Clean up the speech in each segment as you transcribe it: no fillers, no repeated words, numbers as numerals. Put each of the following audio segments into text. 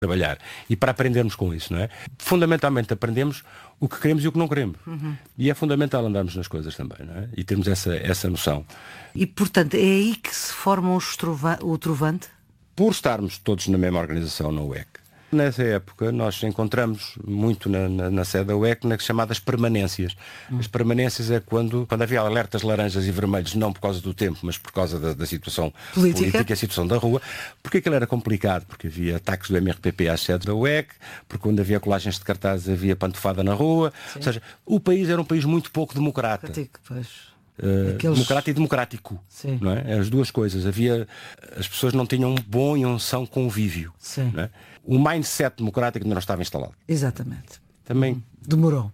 trabalhar e para aprendermos com isso, não é? Fundamentalmente aprendemos o que queremos e o que não queremos. E é fundamental andarmos nas coisas também, não é? E termos essa noção. E, portanto, é aí que se forma o Trovante? Por estarmos todos na mesma organização, na UEC, nessa época nós encontramos muito na sede da UEC nas chamadas permanências. As permanências é quando havia alertas laranjas e vermelhos, não por causa do tempo, mas por causa da situação política, a situação da rua. Porque aquilo era complicado, porque havia ataques do MRPP às sedes da UEC, porque quando havia colagens de cartazes havia pantofada na rua. Sim. Ou seja, o país era um país muito pouco democrata. Democrata e democrático, não é? As duas coisas. As pessoas não tinham um bom e um são convívio. Não é? O mindset democrático ainda não estava instalado. Exatamente. Também demorou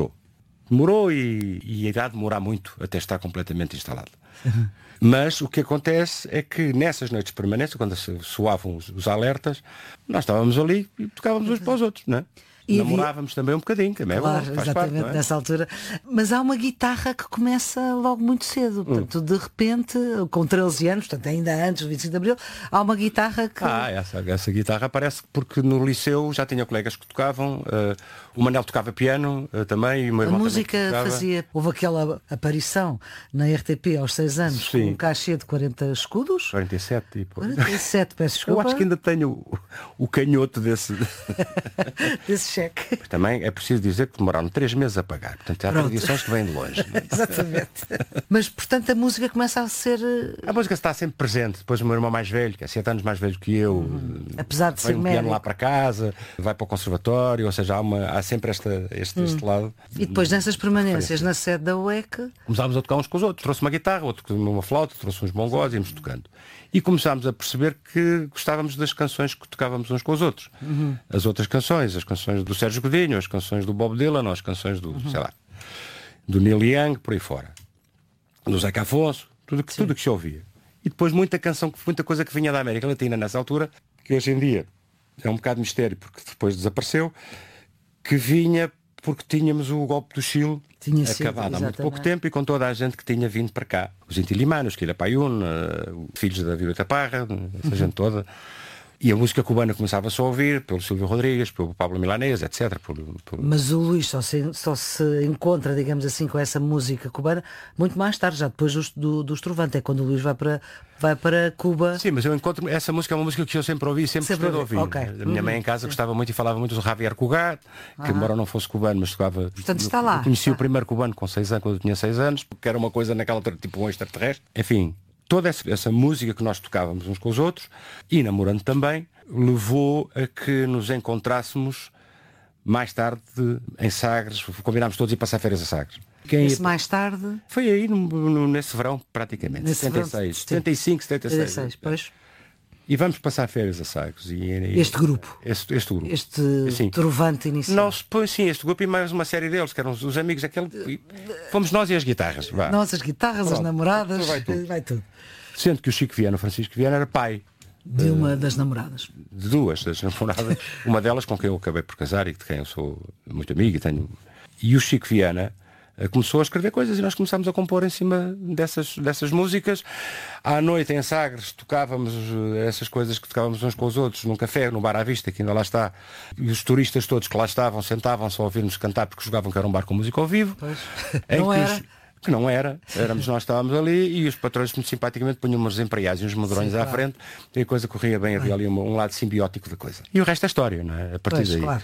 e irá demorar muito até estar completamente instalado. Mas o que acontece é que nessas noites permanentes, quando soavam os alertas, nós estávamos ali e tocávamos uns para os outros, não é? E namorávamos também um bocadinho, também é bom, faz exatamente parte, não é? Nessa altura. Mas há uma guitarra que começa logo muito cedo. Portanto, de repente, com 13 anos, portanto, ainda antes do 25 de Abril, há uma guitarra que... Essa guitarra aparece porque no liceu já tinha colegas que tocavam. O Manel tocava piano também. E o meu irmão a música fazia... Houve aquela aparição na RTP aos 6 anos, com um cachê de 40 escudos. 47, 47, peço desculpa. Eu acho que ainda tenho o canhoto desse cheque. Também é preciso dizer que demoraram 3 meses a pagar. Portanto, há tradições que vêm de longe. Exatamente. Mas, portanto, a música começa a ser... A música está sempre presente. Depois o meu irmão mais velho, que é 7 anos mais velho que eu, apesar de ser um piano lá para casa, vai para o conservatório, ou seja, há sempre este lado. E depois nessas permanências na sede da UEC... Começámos a tocar uns com os outros. Trouxe uma guitarra, outro uma flauta, trouxe uns bongós e íamos tocando. E começámos a perceber que gostávamos das canções que tocávamos uns com os outros. As outras canções, as canções do Sérgio Godinho, as canções do Bob Dylan, as canções do, do Neil Young, por aí fora. Do Zeca Afonso, tudo que se ouvia. E depois muita coisa que vinha da América Latina nessa altura, que hoje em dia é um bocado mistério, porque depois desapareceu, que vinha porque tínhamos o golpe do Chile acabado há muito pouco tempo e com toda a gente que tinha vindo para cá. Os Intilimanos, Quila Payún, filhos da Violeta Parra, essa gente toda. E a música cubana começava-se a ouvir pelo Silvio Rodrigues, pelo Pablo Milanés, etc. Mas o Luís só se encontra, digamos assim, com essa música cubana muito mais tarde, já depois dos Trovante. É quando o Luís vai para Cuba. Sim, mas eu encontro essa música, é uma música que eu sempre ouvi, sempre gostei de ouvir. Okay. A minha mãe em casa gostava muito e falava muito do Javier Cugat, que embora não fosse cubano, mas tocava. Portanto, está lá. Eu conheci o primeiro cubano com 6 anos, quando eu tinha 6 anos, porque era uma coisa naquela altura, tipo um extraterrestre. Enfim, toda essa música que nós tocávamos uns com os outros, e namorando também, levou a que nos encontrássemos mais tarde em Sagres. Combinámos todos ir passar férias a Sagres. Esse mais tarde? Foi aí nesse verão, praticamente. Nesse 76, 75, 76. Pois. E vamos passar férias a Sagres. Este grupo? Este grupo. Este Trovante inicial? Este grupo e mais uma série deles, que eram os amigos daquele. Fomos nós e as guitarras. Nós, as guitarras, as namoradas, vai tudo. Sendo que o Francisco Viana, era pai. De uma das namoradas. De duas das namoradas. Uma delas com quem eu acabei por casar e de quem eu sou muito amigo. E o Chico Viana começou a escrever coisas e nós começámos a compor em cima dessas músicas. À noite em Sagres tocávamos essas coisas que tocávamos uns com os outros num café, no Bar à Vista, que ainda lá está. E os turistas todos que lá estavam sentavam-se a ouvir-nos cantar porque jogavam que era um bar com música ao vivo. Pois. Não era. Que não era, nós estávamos ali e os patrões muito simpaticamente punham umas empreiados e uns medrões à frente e a coisa corria bem, havia ali um lado simbiótico da coisa. E o resto é história, não é? A partir daí. Claro.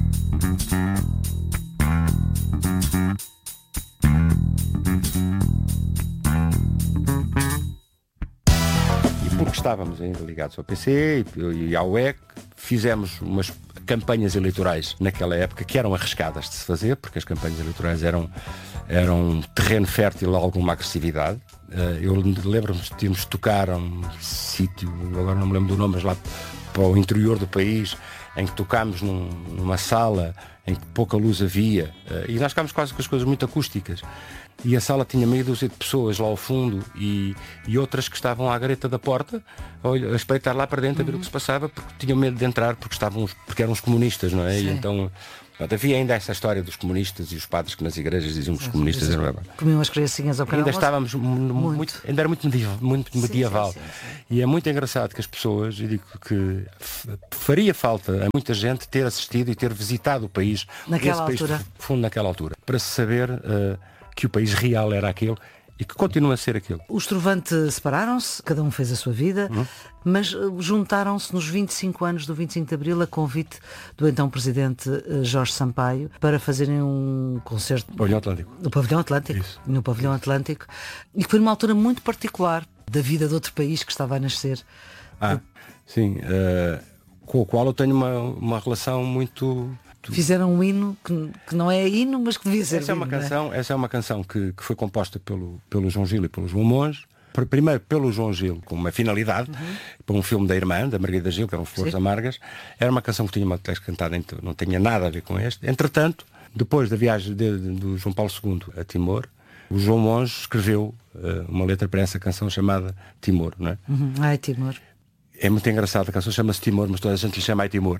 E porque estávamos ainda ligados ao PC e ao UEC, fizemos umas campanhas eleitorais naquela época que eram arriscadas de se fazer, porque as campanhas eleitorais eram um terreno fértil a alguma agressividade. Eu lembro-me de irmos tocar a um sítio, agora não me lembro do nome, mas lá para o interior do país, em que tocámos numa sala em que pouca luz havia, e nós ficámos quase com as coisas muito acústicas. E a sala tinha meia dúzia de pessoas lá ao fundo e outras que estavam à gareta da porta a espreitar lá para dentro a ver o que se passava, porque tinham medo de entrar porque eram os comunistas, não é? Sim. E então Portanto, havia ainda essa história dos comunistas e os padres que nas igrejas diziam que os comunistas eram... Comiam as criancinhas ao Ainda estávamos ainda era muito medieval. Sim. E é muito engraçado que as pessoas, eu digo que faria falta a muita gente ter assistido e ter visitado o país, naquela altura, fundo naquela altura, para saber que o país real era aquele e que continua a ser aquilo. Os Trovante separaram-se, cada um fez a sua vida, mas juntaram-se nos 25 anos do 25 de Abril a convite do então Presidente Jorge Sampaio para fazerem um concerto no Pavilhão Atlântico. No Pavilhão Atlântico, e que foi numa altura muito particular da vida de outro país que estava a nascer. Sim, com o qual eu tenho uma relação muito... Fizeram um hino que não é hino, mas que devia ser essa hino, essa é uma canção que foi composta pelo João Gil e pelos Mamões. Primeiro pelo João Gil, com uma finalidade, para um filme da irmã, da Margarida Gil, que eram Flores Amargas. Era uma canção que tinha uma texto cantada, não tinha nada a ver com este. Entretanto, depois da viagem do João Paulo II a Timor, o João Monge escreveu uma letra para essa canção chamada Timor, não é? Ai, Timor. É muito engraçado, a canção chama-se Timor, mas toda a gente lhe chama Timor.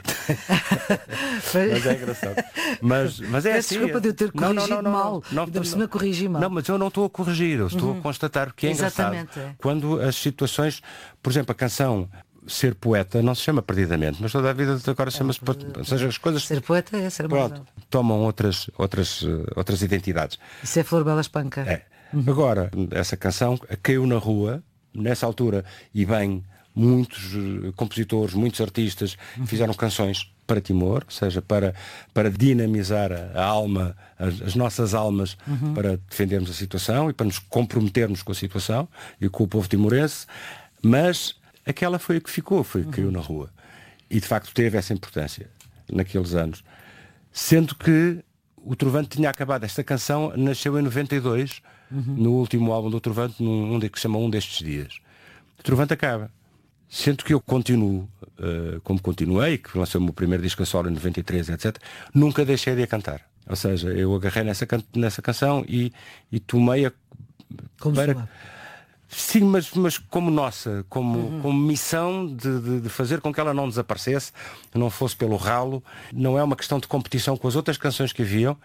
Mas é engraçado. Mas é assim. Desculpa de eu ter corrigido mal. Não corrigi mal. Não, mas eu não estou a corrigir, eu estou a constatar que é engraçado. Quando as situações, por exemplo, a canção Ser Poeta não se chama Perdidamente, mas toda a vida agora chama-se... Ou seja, as coisas... Ser poeta é ser pronto, tomam outras identidades. Isso é Flor Bela Espanca. É. Agora, essa canção caiu na rua, nessa altura, e bem... Muitos compositores, muitos artistas fizeram canções para Timor, ou seja, para dinamizar a alma, as nossas almas, para defendermos a situação e para nos comprometermos com a situação e com o povo timorense, mas aquela foi a que ficou, foi a que caiu na rua. E de facto teve essa importância naqueles anos. Sendo que o Trovante tinha acabado, esta canção nasceu em 92, no último álbum do Trovante, que se chama Um Destes Dias. O Trovante acaba. Sendo que eu continuo, como continuei, que lancei o meu primeiro disco a solo em 93, etc., nunca deixei de a cantar. Ou seja, eu agarrei nessa canção e tomei-a... Como para... Sim, mas como nossa, como missão de fazer com que ela não desaparecesse, não fosse pelo ralo. Não é uma questão de competição com as outras canções que haviam,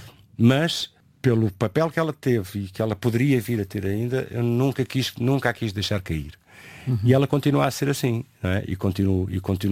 mas pelo papel que ela teve e que ela poderia vir a ter ainda, eu nunca a quis deixar cair. E ela continua a ser assim, não é? E continuo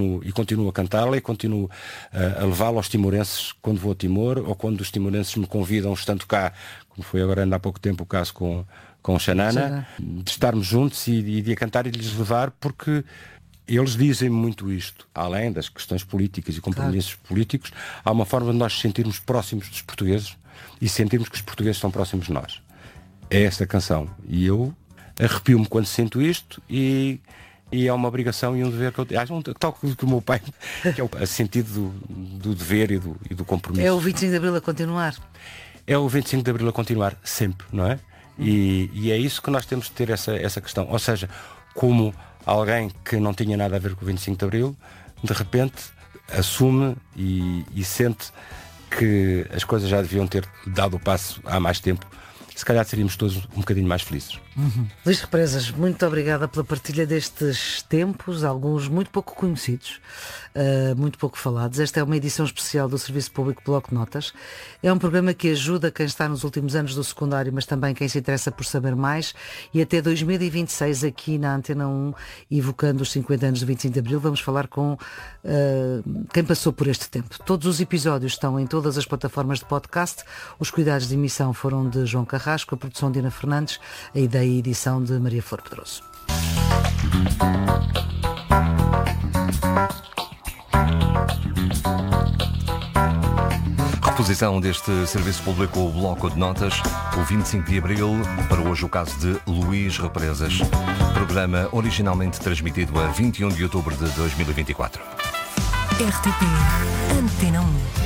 a cantá-la e continuo a levá-la aos timorenses quando vou a Timor, ou quando os timorenses me convidam, estando cá, como foi agora ainda há pouco tempo o caso com o Xanana, de estarmos juntos e de a cantar e de lhes levar, porque eles dizem muito isto. Além das questões políticas e compromissos políticos, há uma forma de nós nos sentirmos próximos dos portugueses e sentirmos que os portugueses são próximos de nós. É esta canção. E eu arrepio-me quando sinto isto e é uma obrigação e um dever que eu tenho. Tal que o meu pai, que é o sentido do dever e do compromisso. É o 25 de Abril a continuar. É o 25 de Abril a continuar sempre, não é? E é isso que nós temos de ter essa questão. Ou seja, como alguém que não tinha nada a ver com o 25 de Abril, de repente assume e sente que as coisas já deviam ter dado o passo há mais tempo. Se calhar seríamos todos um bocadinho mais felizes. Luís Represas, muito obrigada pela partilha destes tempos, alguns muito pouco conhecidos, muito pouco falados. Esta é uma edição especial do Serviço Público Bloco de Notas. É um programa que ajuda quem está nos últimos anos do secundário, mas também quem se interessa por saber mais. E até 2026, aqui na Antena 1, evocando os 50 anos do 25 de Abril, vamos falar com quem passou por este tempo. Todos os episódios estão em todas as plataformas de podcast. Os cuidados de emissão foram de João Carrasco, a produção de Ana Fernandes, a ideia e edição de Maria Flor Pedroso. Reposição deste Serviço Público Bloco de Notas, o 25 de Abril, para hoje o caso de Luís Represas. Programa originalmente transmitido a 21 de outubro de 2024. RTP Antena 1.